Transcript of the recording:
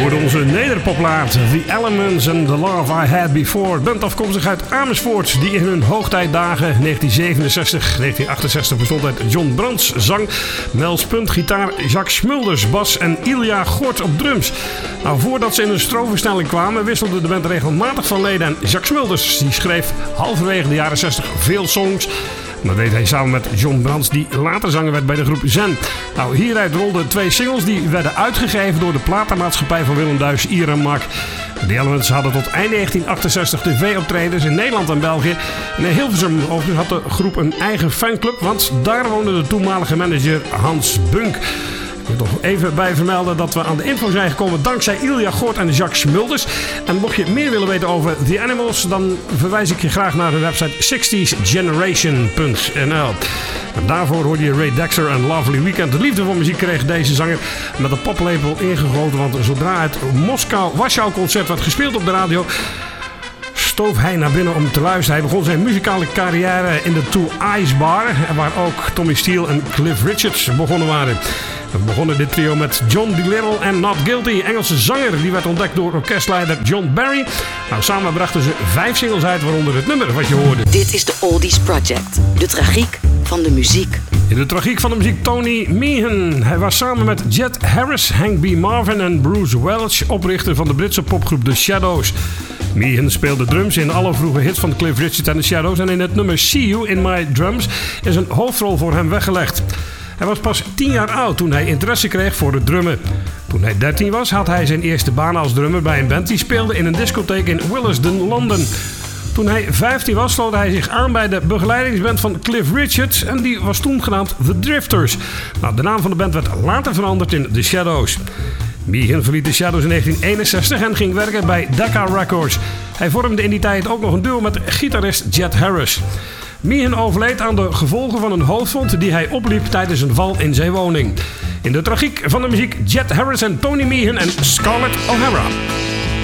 Onze nederpoplaat The Elements and the Love I Had Before. Band afkomstig uit Amersfoort, die in hun hoogtijdagen 1967-1968 bestond uit John Brands zang, Mel Spunt gitaar, Jacques Smulders bas en Ilja Gort op drums. Nou, voordat ze in een stroomversnelling kwamen wisselde de band regelmatig van leden en Jacques Smulders die schreef halverwege de jaren 60 veel songs. Dat deed hij samen met John Brands, die later zanger werd bij de groep Zen. Nou, hieruit rolden 2 singles die werden uitgegeven door de platenmaatschappij van Willem Duis, Iramak. De Elements hadden tot eind 1968 tv-optredens in Nederland en België. En in Hilversum overigens had de groep een eigen fanclub, want daar woonde de toenmalige manager Hans Bunk. Ik wil toch even bij vermelden dat we aan de info zijn gekomen dankzij Ilja Gort en Jacques Smulders. En mocht je meer willen weten over The Animals, dan verwijs ik je graag naar hun website 60sgeneration.nl. En daarvoor hoorde je Ray Dexter en Lovely Weekend. De liefde voor muziek kreeg deze zanger met een poplepel ingegoten, want zodra het Moskou-Warschau concert werd gespeeld op de radio, stoof hij naar binnen om te luisteren. Hij begon zijn muzikale carrière in de Two Eyes Bar, waar ook Tommy Steele en Cliff Richards begonnen waren. We begonnen dit trio met John DeLittle en Not Guilty, Engelse zanger. Die werd ontdekt door orkestleider John Barry. Nou, samen brachten ze 5 singles uit, waaronder het nummer wat je hoorde. Dit is de Oldies Project, de tragiek van de muziek. In de tragiek van de muziek Tony Meehan. Hij was samen met Jet Harris, Hank B. Marvin en Bruce Welch oprichter van de Britse popgroep The Shadows. Meehan speelde drums in alle vroege hits van Cliff Richard en The Shadows. En in het nummer See You in My Drums is een hoofdrol voor hem weggelegd. Hij was pas 10 jaar oud toen hij interesse kreeg voor het drummen. Toen hij 13 was had hij zijn eerste baan als drummer bij een band die speelde in een discotheek in Willesden, Londen. Toen hij 15 was sloot hij zich aan bij de begeleidingsband van Cliff Richard en die was toen genaamd The Drifters. Nou, de naam van de band werd later veranderd in The Shadows. Meehan verliet The Shadows in 1961 en ging werken bij Decca Records. Hij vormde in die tijd ook nog een duo met gitarist Jet Harris. Meehan overleed aan de gevolgen van een hoofdwond die hij opliep tijdens een val in zijn woning. In de tragiek van de muziek Jet Harris en Tony Meehan en Scarlett O'Hara.